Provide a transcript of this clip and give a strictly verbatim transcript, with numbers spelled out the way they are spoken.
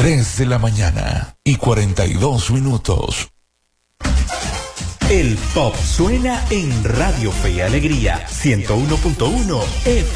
tres de la mañana y cuarenta y dos minutos. El pop suena en Radio Fe y Alegría ciento uno punto uno F